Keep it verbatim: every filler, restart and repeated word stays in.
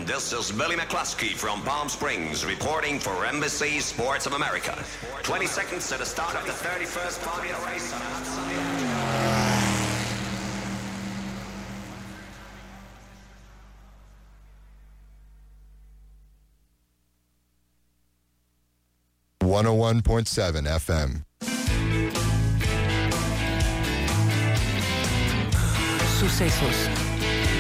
This is Billy McCluskey from Palm Springs reporting for Embassy Sports of America. twenty seconds to the start of the thirty-first Formula race on a hot Sunday afternoon. one oh one point seven F M. Sucesos.